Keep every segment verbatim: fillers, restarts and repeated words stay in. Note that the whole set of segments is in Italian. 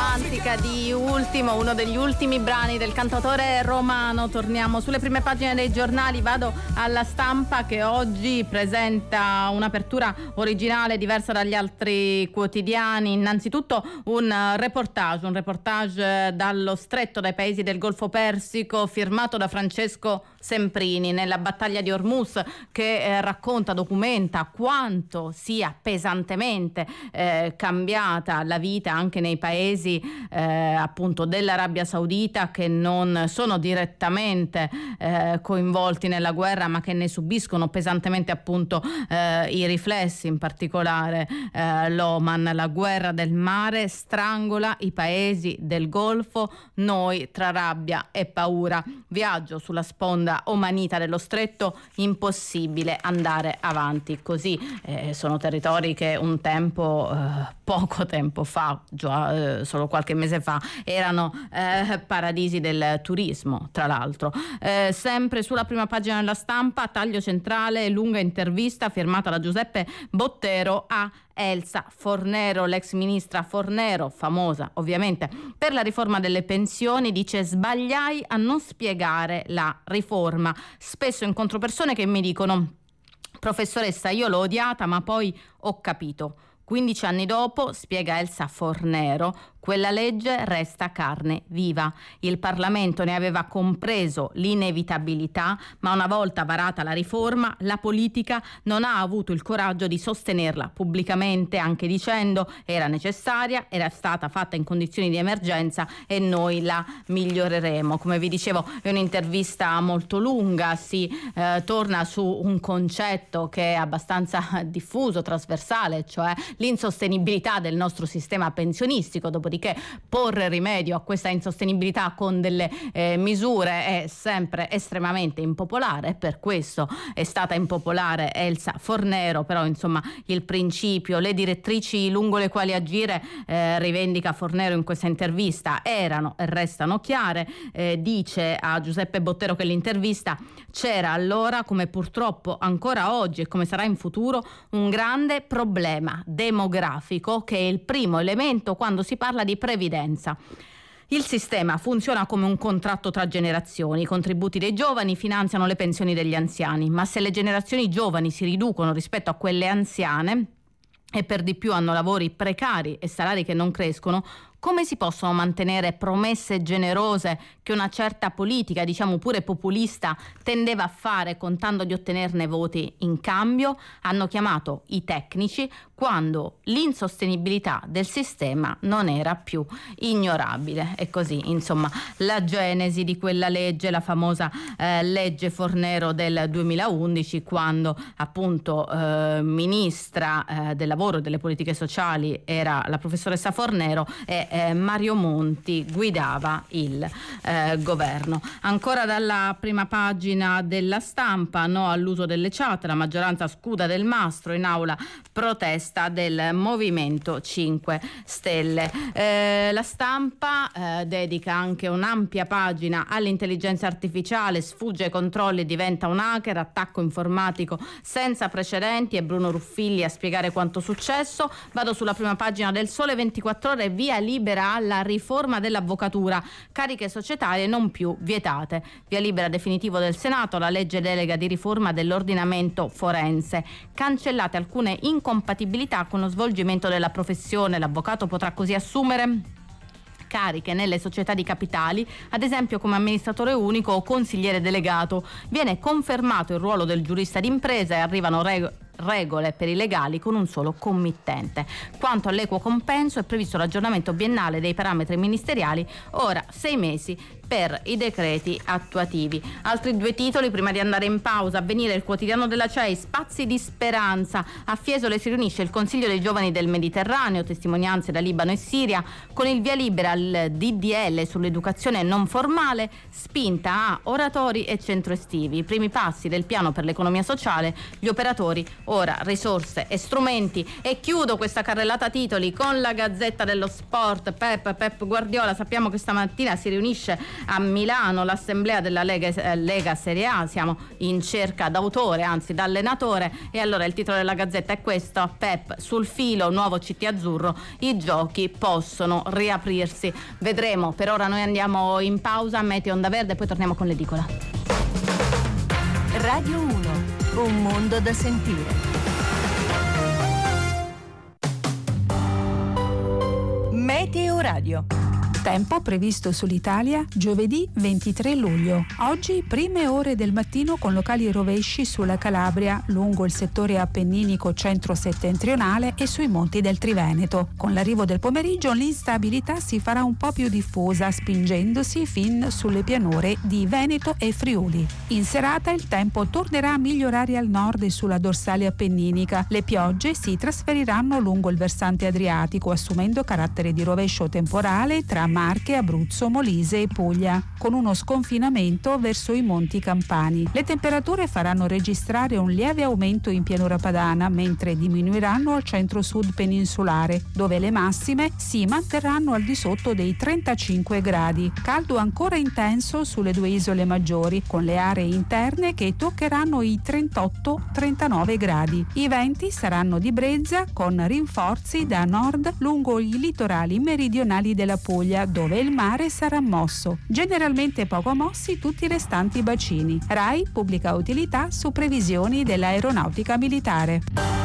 romantica di Ultimo, uno degli ultimi brani del cantautore romano. Torniamo sulle prime pagine dei giornali, vado alla Stampa che oggi presenta un'apertura originale diversa dagli altri quotidiani. Innanzitutto un reportage, un reportage dallo stretto, dai paesi del Golfo Persico, firmato da Francesco Semprini, nella battaglia di Hormuz, che eh, racconta, documenta quanto sia pesantemente eh, cambiata la vita anche nei paesi eh, appunto dell'Arabia Saudita, che non sono direttamente eh, coinvolti nella guerra ma che ne subiscono pesantemente appunto eh, i riflessi. In particolare eh, l'Oman, la guerra del mare strangola i paesi del Golfo, noi tra rabbia e paura. Viaggio sulla sponda omanita dello stretto, impossibile andare avanti così. Eh, sono territori che un tempo, eh, poco tempo fa, già eh, solo qualche mese fa, erano eh, paradisi del turismo, tra l'altro. Eh, sempre sulla prima pagina della Stampa, taglio centrale, lunga intervista firmata da Giuseppe Bottero a Elsa Fornero, l'ex ministra Fornero, famosa ovviamente per la riforma delle pensioni, dice: sbagliai a non spiegare la riforma. Spesso incontro persone che mi dicono: professoressa, io l'ho odiata ma poi ho capito. quindici anni dopo, spiega Elsa Fornero, quella legge resta carne viva. Il Parlamento ne aveva compreso l'inevitabilità, ma una volta varata la riforma, la politica non ha avuto il coraggio di sostenerla pubblicamente, anche dicendo era necessaria, era stata fatta in condizioni di emergenza e noi la miglioreremo. Come vi dicevo, è un'intervista molto lunga, si eh, torna su un concetto che è abbastanza diffuso, trasversale, cioè l'insostenibilità del nostro sistema pensionistico. Dopodiché porre rimedio a questa insostenibilità con delle eh, misure è sempre estremamente impopolare. Per questo è stata impopolare Elsa Fornero, però insomma il principio, le direttrici lungo le quali agire, eh, rivendica Fornero in questa intervista, erano e restano chiare. Eh, dice a Giuseppe Bottero che l'intervista: c'era allora, come purtroppo ancora oggi e come sarà in futuro, un grande problema demografico che è il primo elemento quando si parla di previdenza. Il sistema funziona come un contratto tra generazioni. I contributi dei giovani finanziano le pensioni degli anziani, ma se le generazioni giovani si riducono rispetto a quelle anziane e per di più hanno lavori precari e salari che non crescono, come si possono mantenere promesse generose che una certa politica, diciamo pure populista, tendeva a fare contando di ottenerne voti in cambio? Hanno chiamato i tecnici quando l'insostenibilità del sistema non era più ignorabile. E così, insomma, la genesi di quella legge, la famosa eh, legge Fornero del duemilaundici, quando appunto eh, ministra eh, del lavoro e delle politiche sociali era la professoressa Fornero e Eh, Mario Monti guidava il eh, governo. Ancora dalla prima pagina della Stampa, no all'uso delle chat, la maggioranza scuda del mastro, in aula protesta del Movimento cinque Stelle. Eh, la Stampa eh, dedica anche un'ampia pagina all'intelligenza artificiale, sfugge ai controlli e diventa un hacker, attacco informatico senza precedenti, e Bruno Ruffilli a spiegare quanto successo. Vado sulla prima pagina del Sole ventiquattro Ore, via libera alla riforma dell'avvocatura, cariche societarie non più vietate. Via libera definitivo del Senato alla legge delega di riforma dell'ordinamento forense. Cancellate alcune incompatibilità con lo svolgimento della professione. L'avvocato potrà così assumere cariche nelle società di capitali, ad esempio come amministratore unico o consigliere delegato. Viene confermato il ruolo del giurista d'impresa e arrivano regole regole per i legali con un solo committente. Quanto all'equo compenso è previsto l'aggiornamento biennale dei parametri ministeriali, ora sei mesi per i decreti attuativi. Altri due titoli prima di andare in pausa. Avvenire, il quotidiano della C E I, spazi di speranza. A Fiesole si riunisce il Consiglio dei Giovani del Mediterraneo, testimonianze da Libano e Siria, con il via libera al D D L sull'educazione non formale, spinta a oratori e centro estivi. I primi passi del piano per l'economia sociale, gli operatori ora risorse e strumenti. E chiudo questa carrellata titoli con la Gazzetta dello Sport. Pep, Pep Guardiola, sappiamo che stamattina si riunisce a Milano l'assemblea della Lega, eh, Lega Serie A, siamo in cerca d'autore, anzi d'allenatore, e allora il titolo della Gazzetta è questo: Pep sul filo, nuovo C T azzurro, i giochi possono riaprirsi. Vedremo, per ora noi andiamo in pausa, Meteo Onda Verde, poi torniamo con l'edicola. Radio uno, un mondo da sentire. Meteo Radio. Tempo previsto sull'Italia giovedì ventitré luglio. Oggi prime ore del mattino con locali rovesci sulla Calabria, lungo il settore appenninico centro-settentrionale e sui monti del Triveneto. Con l'arrivo del pomeriggio l'instabilità si farà un po' più diffusa, spingendosi fin sulle pianure di Veneto e Friuli. In serata il tempo tornerà a migliorare al nord e sulla dorsale appenninica. Le piogge si trasferiranno lungo il versante adriatico, assumendo carattere di rovescio temporale tra Marche, Abruzzo, Molise e Puglia, con uno sconfinamento verso i monti campani. Le temperature faranno registrare un lieve aumento in pianura padana, mentre diminuiranno al centro-sud peninsulare, dove le massime si manterranno al di sotto dei trentacinque gradi. Caldo ancora intenso sulle due isole maggiori, con le aree interne che toccheranno i trentotto trentanove gradi. I venti saranno di brezza, con rinforzi da nord lungo i litorali meridionali della Puglia, dove il mare sarà mosso. Generalmente poco mossi tutti i restanti bacini. RAI pubblica utilità su previsioni dell'aeronautica militare.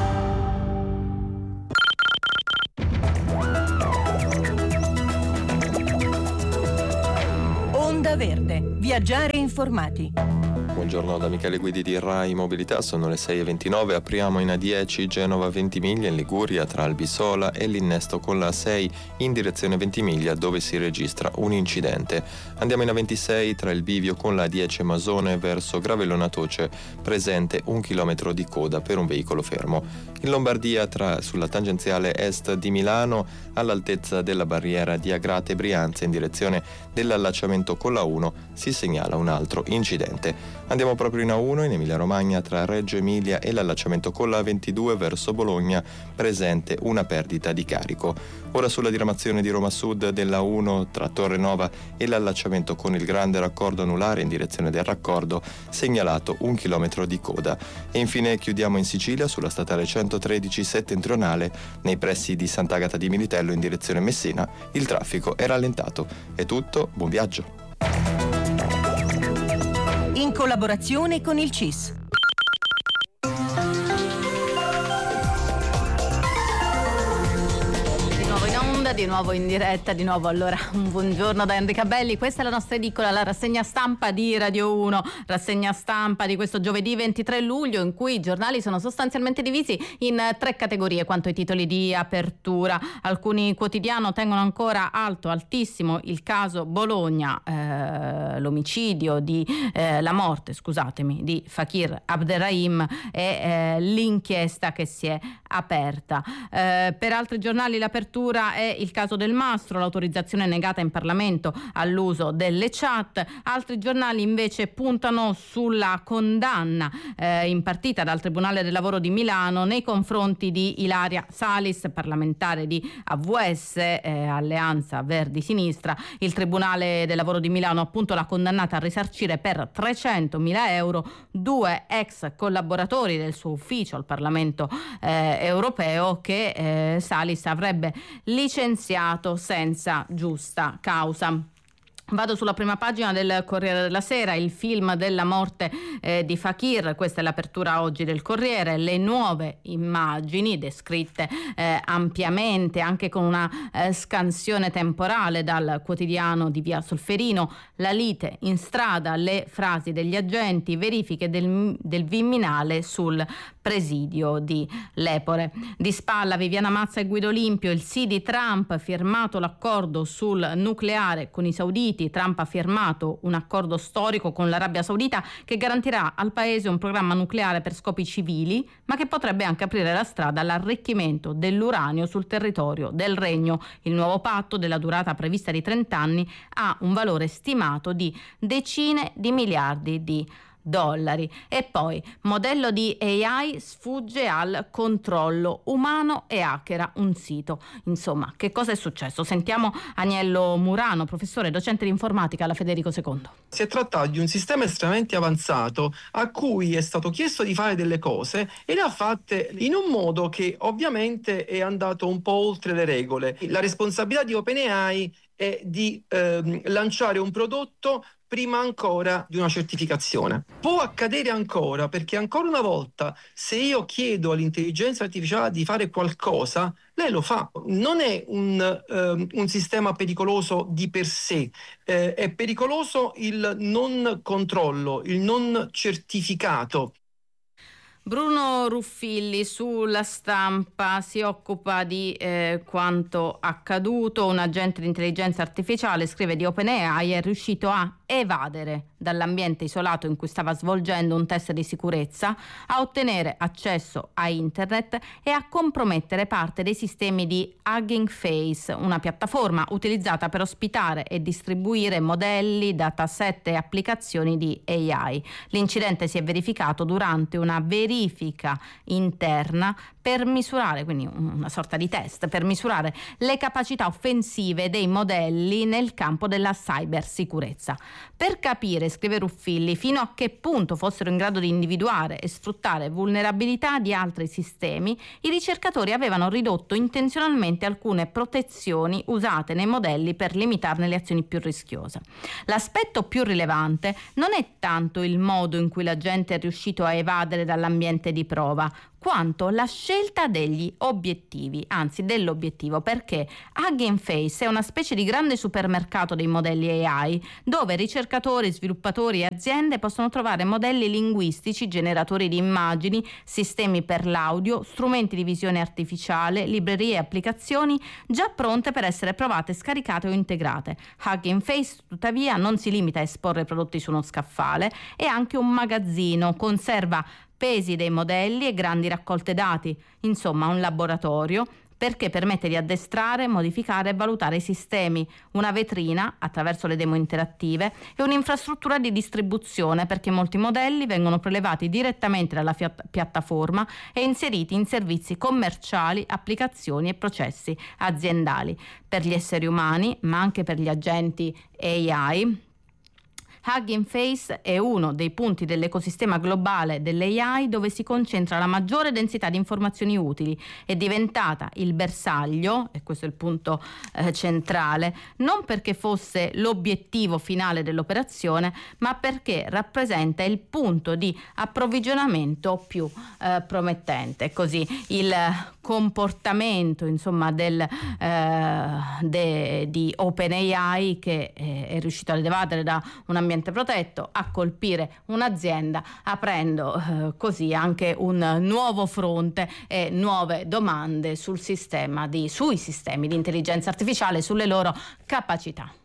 Onda Verde. Viaggiare informati. Buongiorno da Michele Guidi di RAI Mobilità, sono le sei e ventinove, apriamo in A dieci Genova Ventimiglia in Liguria tra Albisola e l'innesto con la A sei in direzione Ventimiglia dove si registra un incidente. Andiamo in A ventisei tra il bivio con la A dieci Masone verso Gravellona Toce, presente un chilometro di coda per un veicolo fermo. In Lombardia tra sulla tangenziale est di Milano all'altezza della barriera di Agrate Brianza in direzione dell'allacciamento con la uno si segnala un altro incidente. Andiamo proprio in A uno in Emilia Romagna tra Reggio Emilia e l'allacciamento con la A ventidue verso Bologna, presente una perdita di carico. Ora sulla diramazione di Roma Sud della A uno tra Torre Nova e l'allacciamento con il grande raccordo anulare in direzione del raccordo, segnalato un chilometro di coda. E infine chiudiamo in Sicilia sulla statale centotredici settentrionale nei pressi di Sant'Agata di Militello in direzione Messina, il traffico è rallentato. È tutto, buon viaggio. In collaborazione con il C I S. Di nuovo in diretta, di nuovo allora un buongiorno da Enrica Belli. Questa è la nostra edicola, la rassegna stampa di Radio uno, rassegna stampa di questo giovedì ventitré luglio, in cui i giornali sono sostanzialmente divisi in tre categorie quanto ai titoli di apertura. Alcuni quotidiani tengono ancora alto, altissimo il caso Bologna, eh, l'omicidio di eh, la morte, scusatemi, di Fakir Abderrahim e eh, l'inchiesta che si è aperta. Eh, per altri giornali l'apertura è il caso del Mastro, l'autorizzazione negata in Parlamento all'uso delle chat. Altri giornali invece puntano sulla condanna eh, impartita dal Tribunale del Lavoro di Milano nei confronti di Ilaria Salis, parlamentare di A V S, eh, Alleanza Verdi Sinistra. Il Tribunale del Lavoro di Milano appunto l'ha condannata a risarcire per trecentomila euro due ex collaboratori del suo ufficio al Parlamento eh, europeo che eh, Salis avrebbe licenziato senza giusta causa. Vado sulla prima pagina del Corriere della Sera, il film della morte eh, di Fakir, questa è l'apertura oggi del Corriere, le nuove immagini descritte eh, ampiamente anche con una eh, scansione temporale dal quotidiano di Via Solferino, la lite in strada, le frasi degli agenti, verifiche del, del Viminale sul presidio di Lepore. Di spalla Viviana Mazza e Guido Olimpio, il sì di Trump, firmato l'accordo sul nucleare con i sauditi. Trump ha firmato un accordo storico con l'Arabia Saudita che garantirà al paese un programma nucleare per scopi civili, ma che potrebbe anche aprire la strada all'arricchimento dell'uranio sul territorio del Regno. Il nuovo patto, della durata prevista di trenta anni, ha un valore stimato di decine di miliardi di dollari. E poi modello di A I sfugge al controllo umano e hackera un sito. Insomma, che cosa è successo? Sentiamo Agnello Murano, professore docente di informatica alla Federico secondo. Si è trattato di un sistema estremamente avanzato a cui è stato chiesto di fare delle cose e le ha fatte in un modo che ovviamente è andato un po' oltre le regole. La responsabilità di OpenAI è di ehm, lanciare un prodotto prima ancora di una certificazione. Può accadere ancora, perché ancora una volta, se io chiedo all'intelligenza artificiale di fare qualcosa, lei lo fa. Non è un, um, un sistema pericoloso di per sé, eh, è pericoloso il non controllo, il non certificato. Bruno Ruffilli sulla Stampa si occupa di eh, quanto accaduto. Un agente di intelligenza artificiale, scrive, di OpenAI è riuscito a evadere dall'ambiente isolato in cui stava svolgendo un test di sicurezza, a ottenere accesso a internet e a compromettere parte dei sistemi di Hugging Face, una piattaforma utilizzata per ospitare e distribuire modelli, dataset e applicazioni di A I. L'incidente si è verificato durante una verifica interna per misurare, quindi una sorta di test, per misurare le capacità offensive dei modelli nel campo della cybersicurezza. Per capire, scrive Ruffilli, fino a che punto fossero in grado di individuare e sfruttare vulnerabilità di altri sistemi, i ricercatori avevano ridotto intenzionalmente alcune protezioni usate nei modelli per limitarne le azioni più rischiose. L'aspetto più rilevante non è tanto il modo in cui l'agente è riuscito a evadere dall'ambiente di prova, quanto la scelta degli obiettivi, anzi dell'obiettivo, perché Hugging Face è una specie di grande supermercato dei modelli A I, dove ricercatori, sviluppatori e aziende possono trovare modelli linguistici, generatori di immagini, sistemi per l'audio, strumenti di visione artificiale, librerie e applicazioni già pronte per essere provate, scaricate o integrate. Hugging Face, tuttavia, non si limita a esporre prodotti su uno scaffale, è anche un magazzino, conserva pesi dei modelli e grandi raccolte dati, insomma un laboratorio, perché permette di addestrare, modificare e valutare i sistemi, una vetrina attraverso le demo interattive e un'infrastruttura di distribuzione, perché molti modelli vengono prelevati direttamente dalla fiat- piattaforma e inseriti in servizi commerciali, applicazioni e processi aziendali. Per gli esseri umani, ma anche per gli agenti A I, Hugging Face è uno dei punti dell'ecosistema globale dell'A I dove si concentra la maggiore densità di informazioni utili. È diventata il bersaglio, e questo è il punto eh, centrale, non perché fosse l'obiettivo finale dell'operazione, ma perché rappresenta il punto di approvvigionamento più eh, promettente. Così il comportamento, insomma, del, eh, de, di OpenAI, che eh, è riuscito ad evadere da un ambiente protetto a colpire un'azienda, aprendo eh, così anche un nuovo fronte e nuove domande sul sistema di, sui sistemi di intelligenza artificiale, sulle loro capacità.